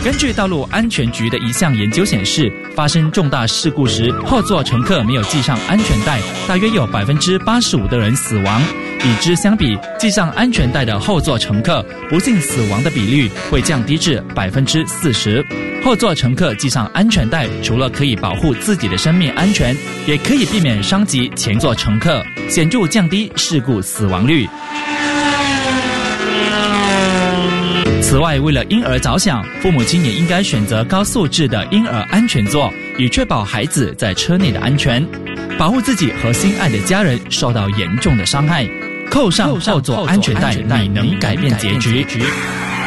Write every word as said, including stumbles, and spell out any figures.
根据道路安全局的一项研究显示，发生重大事故时，后座乘客没有系上安全带，大约有 百分之八十五 的人死亡。与之相比，系上安全带的后座乘客不幸死亡的比率会降低至 百分之四十。后座乘客系上安全带，除了可以保护自己的生命安全，也可以避免伤及前座乘客，显著降低事故死亡率。此外，为了婴儿着想，父母亲也应该选择高素质的婴儿安全座，以确保孩子在车内的安全，保护自己和心爱的家人受到严重的伤害。扣上后座安全带，你能改变结局。